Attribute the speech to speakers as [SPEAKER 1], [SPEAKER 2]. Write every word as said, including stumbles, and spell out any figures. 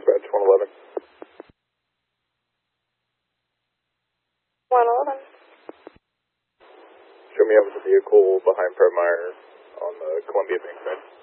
[SPEAKER 1] dispatch, one eleven.
[SPEAKER 2] one eleven.
[SPEAKER 1] Show me up with the vehicle behind Fred Meyer on the Columbia Bank side.